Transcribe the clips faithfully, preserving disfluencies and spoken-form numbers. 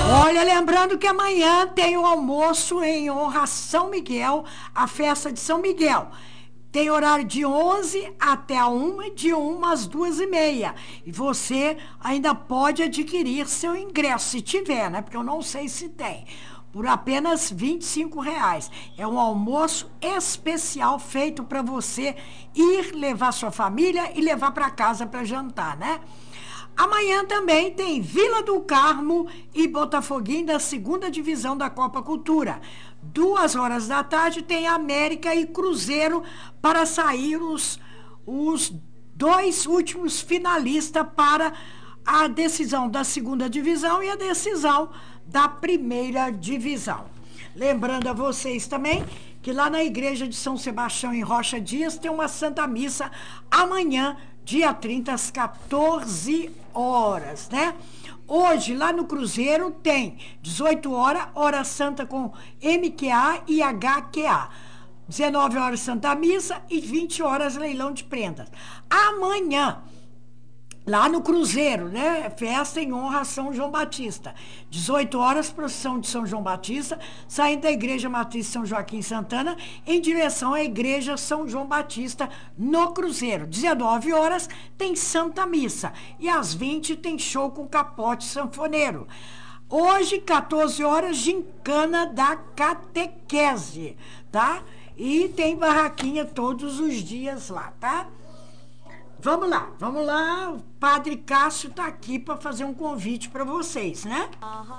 Olha, lembrando que amanhã tem o almoço em honra a São Miguel, a festa de São Miguel. Tem horário de onze até a uma, de uma às duas e meia. E você ainda pode adquirir seu ingresso, se tiver, né? Porque eu não sei se tem. Por apenas vinte e cinco reais. É um almoço especial feito para você ir levar sua família e levar para casa para jantar, né? Amanhã também tem Vila do Carmo e Botafoguinho da segunda divisão da Copa Cultura. Duas horas da tarde tem América e Cruzeiro para sair os, os dois últimos finalistas para a decisão da segunda divisão e a decisão da primeira divisão. Lembrando a vocês também que lá na igreja de São Sebastião em Rocha Dias tem uma Santa Missa amanhã, dia trinta, às quatorze horas, né? Hoje, lá no Cruzeiro, tem dezoito horas, hora santa com M Q A e H Q A. dezenove horas, Santa Missa e vinte horas, leilão de prendas. Amanhã, lá no Cruzeiro, né? Festa em honra a São João Batista. dezoito horas, procissão de São João Batista, saindo da Igreja Matriz São Joaquim Santana, em direção à Igreja São João Batista, no Cruzeiro. dezenove horas, tem Santa Missa. E às vinte, tem show com capote sanfoneiro. Hoje, quatorze horas, gincana da catequese, tá? E tem barraquinha todos os dias lá, tá? Vamos lá, vamos lá. O Padre Cássio está aqui para fazer um convite para vocês, né?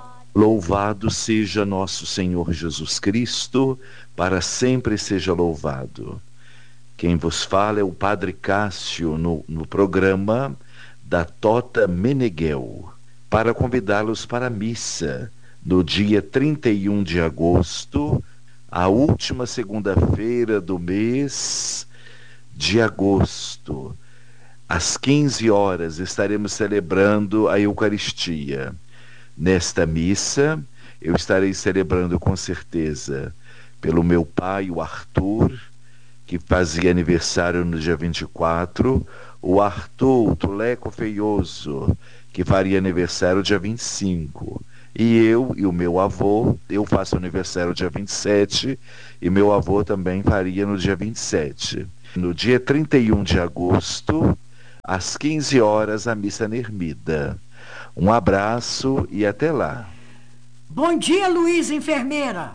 Louvado seja nosso Senhor Jesus Cristo, para sempre seja louvado. Quem vos fala é o Padre Cássio no, no programa da Tota Meneghel, para convidá-los para a missa no dia trinta e um de agosto, a última segunda-feira do mês de agosto. Às quinze horas estaremos celebrando a Eucaristia. Nesta missa, eu estarei celebrando com certeza pelo meu pai, o Arthur, que fazia aniversário no dia vinte e quatro, o Arthur, o Tuleco Feioso, que faria aniversário dia vinte e cinco, e eu e o meu avô, eu faço aniversário dia vinte e sete, e meu avô também faria no dia vinte e sete. No dia trinta e um de agosto, às quinze horas, a missa na Ermida. Um abraço e até lá. Bom dia, Luísa, enfermeira.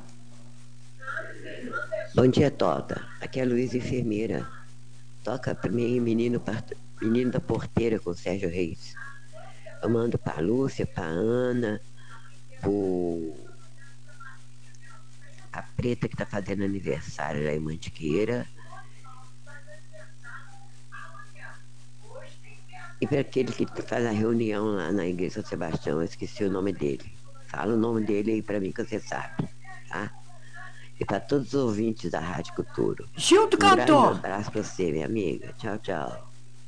Bom dia, Tota. Aqui é a Luísa, enfermeira. Toca para mim, menino, menino da porteira com o Sérgio Reis. Eu mando para a Lúcia, para a Ana, pro... a Preta que está fazendo aniversário lá em Mantiqueira. E para aquele que faz a reunião lá na igreja São Sebastião, eu esqueci o nome dele. Fala o nome dele aí para mim que você sabe, tá? E para todos os ouvintes da Rádio Cultura. Gildo um Cantor. Um abraço para você, minha amiga. Tchau, tchau.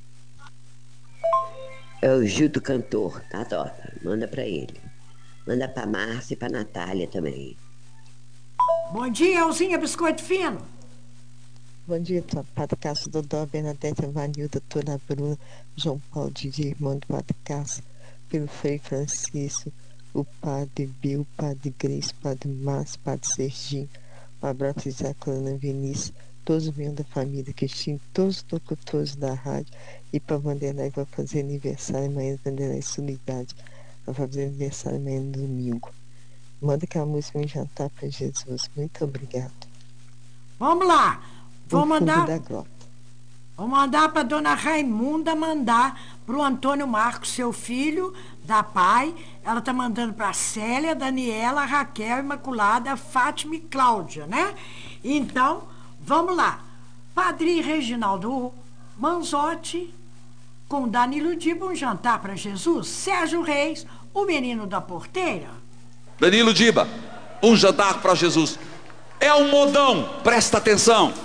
É o Gildo Cantor, tá, Tota? Manda para ele. Manda para Márcia e para Natália também. Bom dia, Elzinha Biscoito Fino. Bom dia, Padre Cássio, Dodó, Bernadette, Vanilda, Tora Bruna, João Paulo, Didi, irmão do Padre Cássio, pelo Frei Francisco, o Padre Bill, o Padre Grace, o Padre Márcio, o Padre Serginho, o abraço de Ana Vinícius, todos os membros da família Cristina, todos os locutores da rádio, e para Vanderlei vai fazer aniversário amanhã, Vanderlei Solidade, vai fazer aniversário amanhã no domingo. Manda aquela música me jantar para Jesus. Muito obrigado. Vamos lá. Vou mandar, da grota. vou mandar para dona Raimunda mandar para o Antônio Marcos, seu filho, da pai. Ela tá mandando para Célia, Daniela, Raquel, Imaculada, Fátima e Cláudia, né? Então, vamos lá. Padre Reginaldo Manzotti com Danilo Diba, um jantar para Jesus. Sérgio Reis, o menino da porteira. Danilo Diba, um jantar para Jesus. É um modão, presta atenção.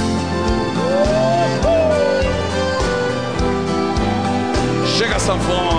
Chega a sanfona.